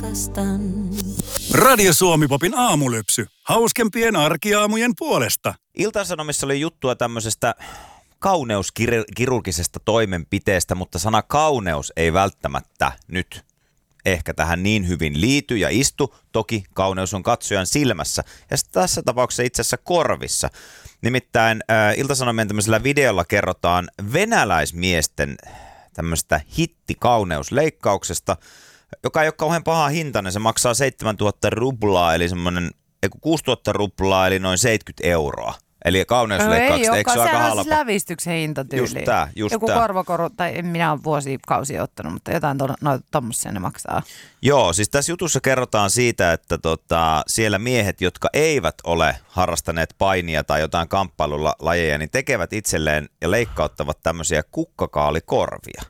rakastan. Radio Suomi-popin aamulypsy. Hauskempien arkiaamujen puolesta. Ilta-Sanomissa oli juttua tämmöisestä kauneuskirurgisesta toimenpiteestä, mutta sana kauneus ei välttämättä nyt ehkä tähän niin hyvin liity ja istu. Toki kauneus on katsojan silmässä ja tässä tapauksessa itse asiassa korvissa. Nimittäin Ilta-Sanomien tämmöisellä videolla kerrotaan venäläismiesten tämmöistä hittikauneusleikkauksesta, joka ei ole kauhean paha hintainen. Se maksaa 7000 rublaa, eli semmoinen 6000 rublaa, eli noin 70 euroa. Eli kauneusleikkaukset, eikö se ole aika halpa? Sehän on siis lävistyksen hintatyyli. Just tää. Joku korvakoru, tai en minä ole vuosikausia ottanut, mutta jotain tommosia ne maksaa. Joo, siis tässä jutussa kerrotaan siitä, että siellä miehet, jotka eivät ole harrastaneet painia tai jotain kamppailulajeja, niin tekevät itselleen ja leikkauttavat tämmöisiä kukkakaalikorvia.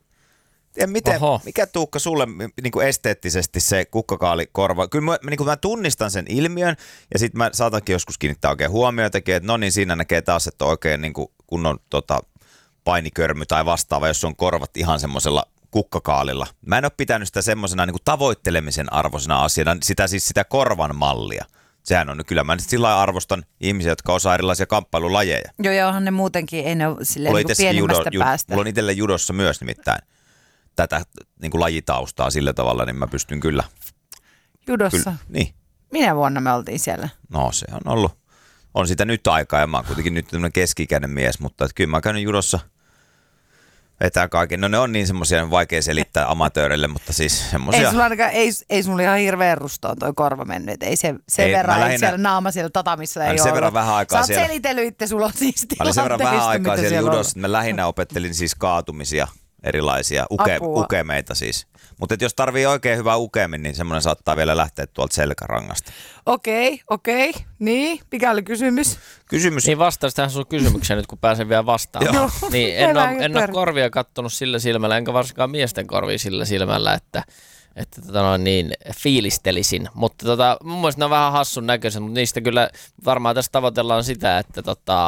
Mikä Tuukka sulle niin kuin esteettisesti se kukkakaalikorva? Kyllä mä tunnistan sen ilmiön ja sitten mä saatankin joskus kiinnittää oikein huomioitakin, että no niin siinä näkee taas, että oikein niin kuin kunnon painikörmy tai vastaava, jos on korvat ihan semmoisella kukkakaalilla. Mä en ole pitänyt sitä semmoisena niin kuin tavoittelemisen arvoisena asiana, sitä korvan mallia. Sehän on kyllä, mä sillä lailla arvostan ihmisiä, jotka osaa erilaisia kamppailulajeja. Joo, onhan ne muutenkin, ei ne ole silleen niin pienimmästä päästä. Mulla on itselle judossa myös nimittäin tätä niin kuin lajitaustaa sillä tavalla, niin mä pystyn kyllä. Judossa? Kyllä, niin. Minä vuonna me oltiin siellä? No se on sitä nyt aikaa ja mä oon kuitenkin nyt tämmöinen keski-ikäinen mies, mutta kyllä mä oon käynyt judossa vetää kaiken. No ne on niin semmoisia vaikea selittää amatööreille, mutta siis semmoisia. Ei sulla ainakaan, ei sulla ihan hirveän rustoon toi korva mennyt, ei sen verran, siellä naama siellä tatamissa ei ollut. Sen verran vähän aikaa siellä. Sä oot selitellyt itse, sulla on siis tilanteista. Mä olin sen verran vähän aikaa siellä judossa, että mä lähinnä opettelin siis kaatumisia. Erilaisia ukemeita siis. Mutta jos tarvii oikein hyvää ukemin, niin semmoinen saattaa vielä lähteä tuolta selkärangasta. Okei. Niin, mikä oli kysymys? Niin vastaus tähän sun kysymykseen nyt, kun pääsen vielä vastaamaan. Niin, en ole korvia kattonut sillä silmällä, enkä varsinkaan miesten korvia sillä silmällä, että fiilistelisin. Mutta mun mielestä ne on vähän hassun näköiset, mutta niistä kyllä varmaan tässä tavoitellaan sitä, että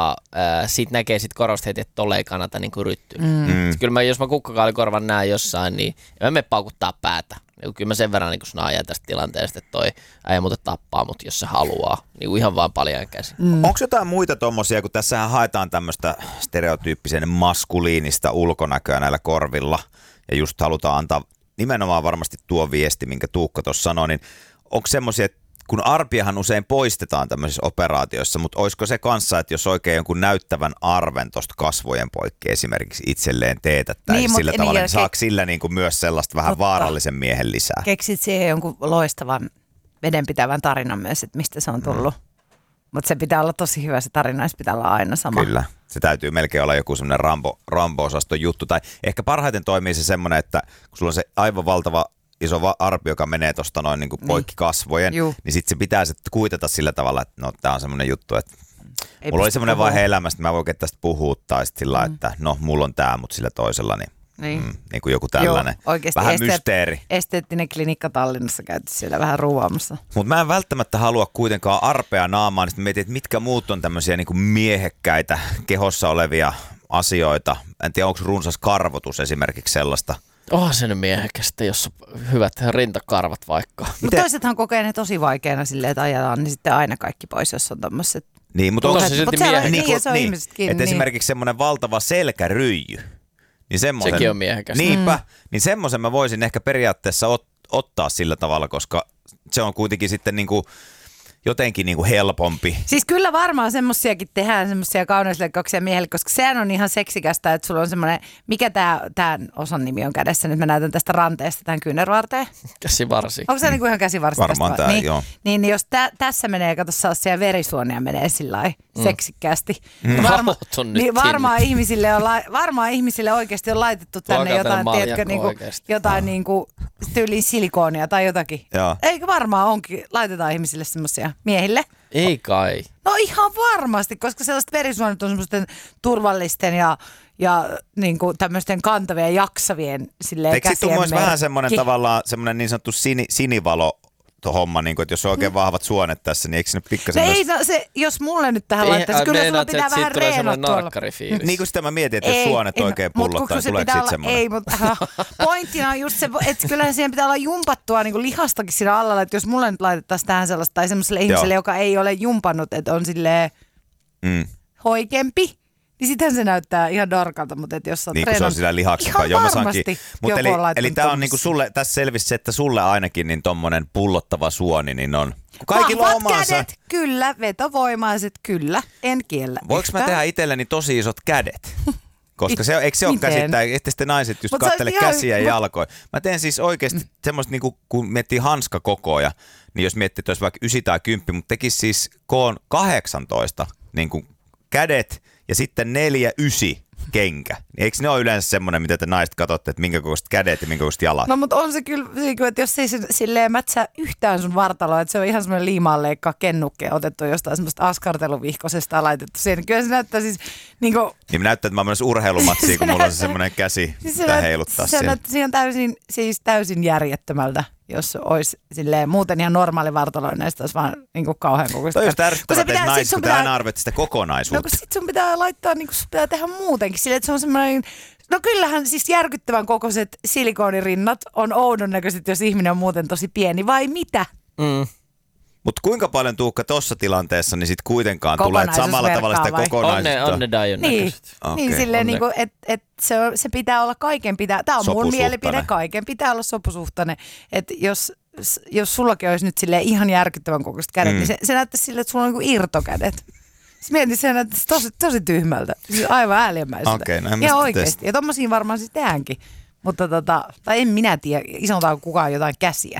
siitä näkee sit korvasta heti, että tolle ei kannata niinku ryttyä. Kyllä jos mä kukkakaalikorvan näen jossain, niin en mä mene paukuttaa päätä. Kyllä mä sen verran niin kun ajan tästä tilanteesta, että toi äijä muuten tappaa mut, jos se haluaa. Niin ihan vaan paljon käsin. Onko jotain muita tommosia, kun tässähän haetaan tämmöistä stereotyyppisen maskuliinista ulkonäköä näillä korvilla ja just halutaan antaa nimenomaan varmasti tuo viesti, minkä Tuukka tuossa sanoi, niin onko semmoisia, kun arpiahan usein poistetaan tämmöisissä operaatioissa, mutta olisiko se kanssa, että jos oikein jonkun näyttävän arven tuosta kasvojen poikki esimerkiksi itselleen teetättäisiin sillä tavalla, niin saako sillä niin kuin myös sellaista vähän vaarallisen miehen lisää? Keksit siihen jonkun loistavan vedenpitävän tarinan myös, että mistä se on tullut. Mutta se pitää olla tosi hyvä, se tarina, se pitää olla aina sama. Kyllä, se täytyy melkein olla joku semmoinen Rambo-osaston juttu. Tai ehkä parhaiten toimii se semmoinen, että kun sulla on se aivan valtava iso arpi, joka menee tuosta noin niin kuin poikki kasvojen, niin sitten se pitää sitten kuitata sillä tavalla, että no tää on semmoinen juttu, että mulla oli semmoinen vaihe elämästä, että mä voin tästä puhua, tai sitten sillä että no mulla on tää, mutta sillä toisella, niin kuin joku tällainen. Joo, vähän mysteeri. Esteettinen klinikka Tallinnassa käyty siellä vähän ruuaamassa. Mutta mä en välttämättä halua kuitenkaan arpea naamaa, niin mietin, että mitkä muut on tämmöisiä niin kuin miehekkäitä kehossa olevia asioita. En tiedä, onko runsas karvotus esimerkiksi sellaista. Onhan se nyt miehekästä, jos on hyvät rintakarvat vaikka. Mutta toisethan kokee ne tosi vaikeana silleen, että ajetaan niin sitten aina kaikki pois, jos on tommoset. Niin, mutta onko se silti miehekästä? Niin, se on ihmisetkin. Että esimerkiksi semmoinen valtava selkäryijy. Niin sekin on miehekästä. Niinpä, niin semmoisen mä voisin ehkä periaatteessa ottaa sillä tavalla, koska se on kuitenkin sitten niinku jotenkin niinku helpompi. Siis kyllä varmaan semmoisiakin tehdään, semmoisia kauneusleikkauksia miehelle, koska sehän on ihan seksikästä, että sulla on semmoinen, mikä tämän osan nimi on kädessä, nyt mä näytän tästä ranteesta tämän kyynärvarteen. Käsivarsi. Onko se niinku ihan käsivarsi? Varmaan tämä, joo. Niin jos tässä menee, kato sellaisia verisuonia menee sillä lailla seksikkäästi. Varmaan ihmisille oikeasti on laitettu tänne jotain, tiedätkö, jotain niinku tyyliin silikoonia tai jotakin. Joo. Eikö varmaan onkin, laitetaan ihmisille semmoisia miehille? Ei kai. No ihan varmasti, koska sellaiset verisuonet on semmoisten turvallisten ja niin kuin tämmöisten kantavien, jaksavien silleen käsien Eikö sitten vähän semmoinen tavallaan semmoinen niin sanottu sinivalo homma, niin kuin, että jos on oikein vahvat suonet tässä, niin eikö sinne pikkasen No ei, no se, jos mulle nyt tähän laittaisi, kyllä sulla pitää vähän reenata tuolla. narkkarifiilis. Niin kuin sitä mä mietin, että jos suonet oikein pullottaa, niin tuleeko siitä semmoinen? Ei, mutta pointtina on just se, että kyllähän siihen pitää olla jumpattua niin kuin lihastakin siinä alla, että jos mulle nyt laitettaisiin tähän sellaista, tai semmoiselle ihmiselle, joka ei ole jumpannut, että on silleen hoikempi, niin sitähän se näyttää ihan darkalta, mutta että jos sä oot niin kuin se on sillä lihaksempaa. ihan varmasti Mutta joku on laittanut eli tää on niinku sulle, tässä selvisi se, että sulle ainakin niin tommonen pullottava suoni, niin on kaikilla vahvat omansa. kädet, kyllä, vetovoimaiset, kyllä, en kiellä. Voinko mä tehdä itselleni tosi isot kädet? Koska se, eikö se ole käsittää, että sitten naiset just kattele käsiä ja jalkoja. Mä teen siis oikeasti semmoista, niin kun miettii hanskakokoja, niin jos miettii, että olisi vaikka 9 tai 10, mutta tekisi siis koon 18 niin kuin kädet ja sitten 4, 9 kenkä. Eikö ne ole yleensä semmoinen, mitä te naiset katsotte, että minkä kokoiset kädet ja minkä kokoiset jalat? No mutta on se kyllä, että jos ei se silleen mätsää yhtään sun vartaloa, että se on ihan semmoinen liimaanleikkaa kennukke otettu jostain semmoista askarteluvihkosesta laitettu siihen. Kyllä se näyttää siis niin kuin... Niin näyttää, että mä menen urheilumatsiin, kun mulla on se semmoinen käsi, siis mitä heiluttaa se siellä. näyttää siihen täysin järjettömältä, jos olisi silleen muuten ihan normaali vartalo, näistä olisi vaan niin kuin kauhean kokoista. Toi just ärsyttävää teitä naisista, kun te aina arvioitte sitä kokonaisuutta. No kun sit sun pitää laittaa, niin kuin sun pitää tehdä muutenkin silleen, että se on semmoinen... No kyllähän siis järkyttävän kokoiset silikoonirinnat on oudon näköiset, jos ihminen on muuten tosi pieni, vai mitä? Mutta kuinka paljon Tuukka tuossa tilanteessa, niin sit kuitenkaan tulee samalla tavalla sitä kokonaisuutta? On ne Dion näköiset. Niin silleen, niinku, että se pitää olla tämä on mun mielipide, kaiken pitää olla sopusuhtainen. Että jos sullakin olisi nyt silleen ihan järkyttävän kokoiset kädet, niin se näyttäisi silleen, että sulla on niinku irtokädet. Mietin, se näyttäisi tosi tyhmältä, siis aivan ääliömäiseltä. Okei, no ihan oikeasti. Ja tommosiin varmaan siis tehdäänkin. Mutta tai en minä tiedä, isotaan kukaan jotain käsiä.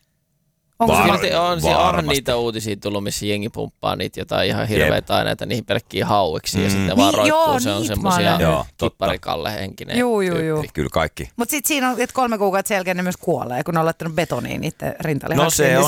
Onhan niitä uutisia tullut, missä jengi pumppaa niitä jotain ihan hirveitä aineita niihin pelkkiin hauiksi ja sitten vaan roikkuu. Se on semmosia kipparikalle-henkinen tyyppi. Kyllä kaikki. Mutta sitten siinä on, että 3 kuukautta selkeä ne myös kuolee, kun ne on laittanut betoniin niiden rintalihaksiin. No se on